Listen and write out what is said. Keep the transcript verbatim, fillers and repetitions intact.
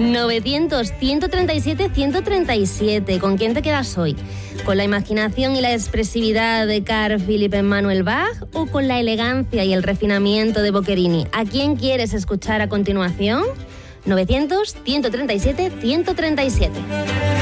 novecientos, ciento treinta y siete, ciento treinta y siete. ¿Con quién te quedas hoy? ¿Con la imaginación y la expresividad de Carl Philipp Emanuel Bach o con la elegancia y el refinamiento de Boccherini? ¿A quién quieres escuchar a continuación? novecientos, ciento treinta y siete, ciento treinta y siete.